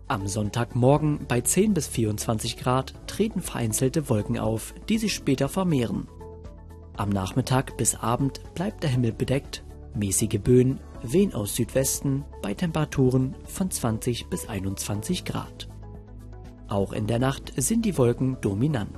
Am Sonntagmorgen bei 10 bis 24 Grad treten vereinzelte Wolken auf, die sich später vermehren. Am Nachmittag bis Abend bleibt der Himmel bedeckt, mäßige Böen wehen aus Südwesten bei Temperaturen von 20 bis 21 Grad. Auch in der Nacht sind die Wolken dominant.